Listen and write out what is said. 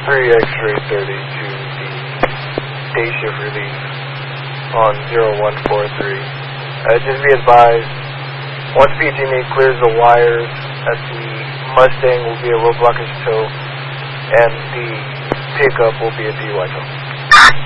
3 X-ray 30 to the day shift relief on 0143. Just be advised, once PG&E clears the wires, that the Mustang will be a road blockage tow, and the pickup will be a DUI tow.